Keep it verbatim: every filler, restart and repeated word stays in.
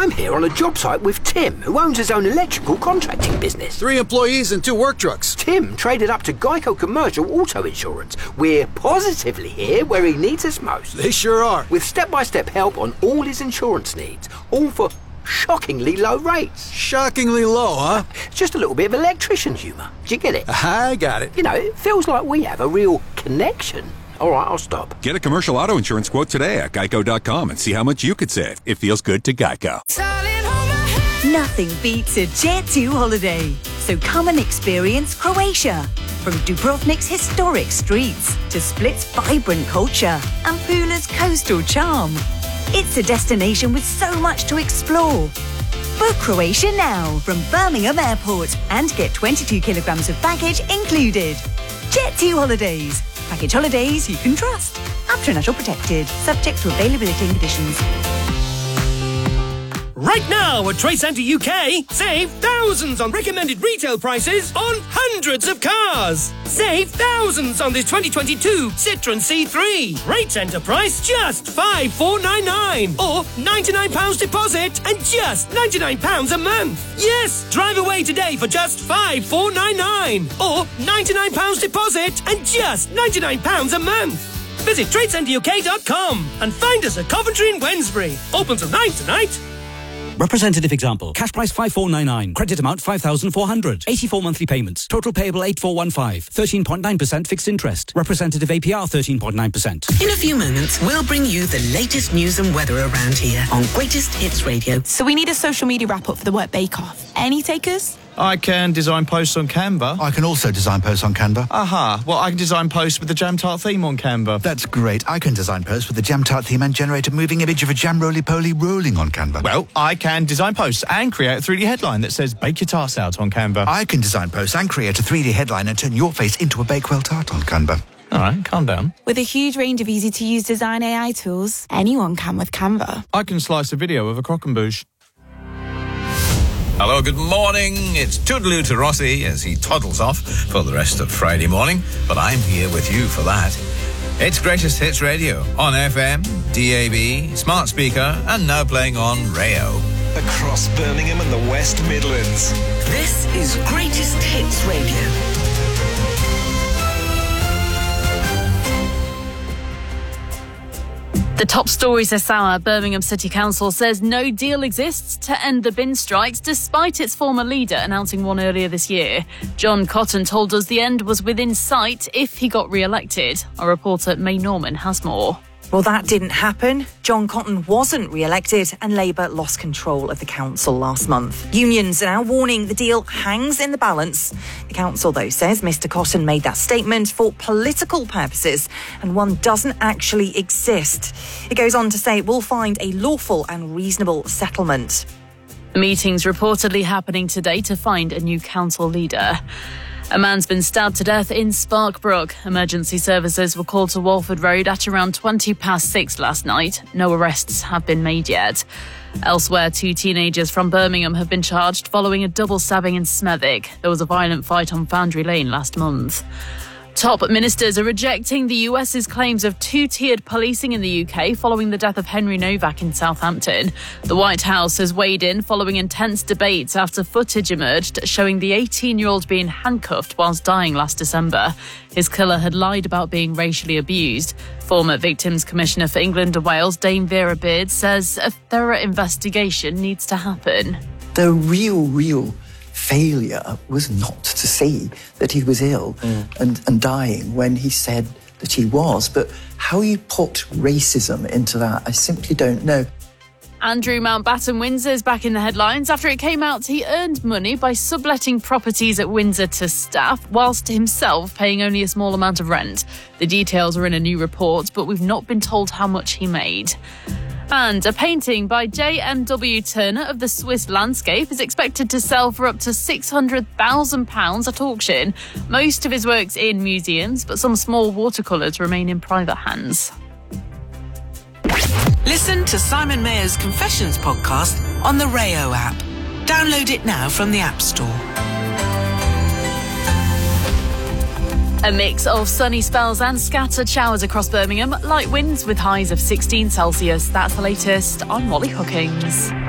I'm here on a job site with Tim, who owns his own electrical contracting business. Three employees and two work trucks. Tim traded up to Geico Commercial Auto Insurance. We're positively here where he needs us most. They sure are. With step-by-step help on all his insurance needs, all for shockingly low rates. Shockingly low, huh? It's just a little bit of electrician humour. Do you get it? I got it. You know, it feels like we have a real connection. All right, I'll stop. Get a commercial auto insurance quote today at geico dot com and see how much you could save. It feels good to Geico. Nothing beats a Jet two holiday. So come and experience Croatia. From Dubrovnik's historic streets to Split's vibrant culture and Pula's coastal charm. It's a destination with so much to explore. Book Croatia now from Birmingham Airport and get twenty-two kilograms of baggage included. Jet two Holidays. Package holidays you can trust. After National Protected. Subject to availability and conditions. Right now at Trade Centre U K, save thousands on recommended retail prices on hundreds of cars. Save thousands on this twenty twenty-two Citroën C three. Trade Centre price just five thousand four hundred ninety-nine pounds or ninety-nine pounds deposit and just ninety-nine pounds a month. Yes, drive away today for just five thousand four hundred ninety-nine pounds or ninety-nine pounds deposit and just ninety-nine pounds a month. Visit trade centre U K dot com and find us at Coventry and Wednesbury. Open till nine tonight. Representative example. Cash price five thousand four hundred ninety-nine. Credit amount five thousand four hundred. eighty-four monthly payments. Total payable eight thousand four hundred fifteen. thirteen point nine percent fixed interest. Representative A P R thirteen point nine percent. In a few moments, we'll bring you the latest news and weather around here on Greatest Hits Radio. So we need a social media wrap-up for the Work Bake-Off. Any takers? I can design posts on Canva. I can also design posts on Canva. Aha. Well, I can design posts with the Jam Tart theme on Canva. That's great. I can design posts with the Jam Tart theme and generate a moving image of a jam roly-poly rolling on Canva. Well, I can design posts and create a three D headline that says bake your tarts out on Canva. I can design posts and create a three D headline and turn your face into a Bakewell tart on Canva. All right, calm down. With a huge range of easy-to-use design A I tools, anyone can with Canva. I can slice a video of a croquembouche. Hello, good morning. It's Toodaloo to Rossi as he toddles off for the rest of Friday morning, but I'm here with you for that. It's Greatest Hits Radio on F M, D A B, smart speaker, and now playing on Rayo. Across Birmingham and the West Midlands. This is Greatest Hits Radio. The top stories this hour. Birmingham City Council says no deal exists to end the bin strikes despite its former leader announcing one earlier this year. John Cotton told us the end was within sight if he got re-elected. Our reporter May Norman has more. Well, that didn't happen. John Cotton wasn't re-elected and Labour lost control of the council last month. Unions are now warning the deal hangs in the balance. The council, though, says Mr Cotton made that statement for political purposes and one doesn't actually exist. It goes on to say it will find a lawful and reasonable settlement. The meeting's reportedly happening today to find a new council leader. A man's been stabbed to death in Sparkbrook. Emergency services were called to Walford Road at around twenty past six last night. No arrests have been made yet. Elsewhere, two teenagers from Birmingham have been charged following a double stabbing in Smethwick. There was a violent fight on Foundry Lane last month. Top ministers are rejecting the U S's claims of two-tiered policing in the U K following the death of Henry Novak in Southampton. The White House has weighed in following intense debates after footage emerged showing the eighteen-year-old being handcuffed whilst dying last December. His killer had lied about being racially abused. Former Victims Commissioner for England and Wales, Dame Vera Beard, says a thorough investigation needs to happen. The real, real failure was not to see that he was ill mm. and, and dying when he said that he was. But how you put racism into that, I simply don't know. Andrew Mountbatten Windsor's back in the headlines after it came out he earned money by subletting properties at Windsor to staff whilst himself paying only a small amount of rent. The details are in a new report, but we've not been told how much he made. And a painting by J M W Turner of the Swiss landscape is expected to sell for up to six hundred thousand pounds at auction. Most of his work's in museums, but some small watercolours remain in private hands. Listen to Simon Mayer's Confessions podcast on the Rayo app. Download it now from the App Store. A mix of sunny spells and scattered showers across Birmingham. Light winds with highs of sixteen Celsius. That's the latest. I'm Molly Hookings.